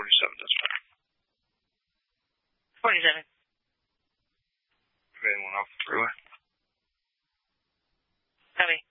doesn't matter. 47. Anyone off the freeway? Copy.